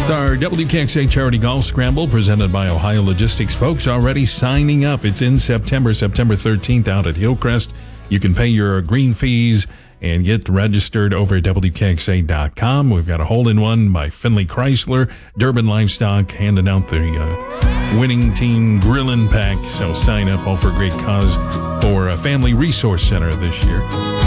It's our WKXA Charity Golf Scramble presented by Ohio Logistics. Folks already signing up. It's in September 13th out at Hillcrest. You can pay your green fees and get registered over at WKXA.com. We've got a hole-in-one by Finley Chrysler, Durbin Livestock, handing out the winning team grilling pack. So sign up, all for a great cause for a Family Resource Center this year.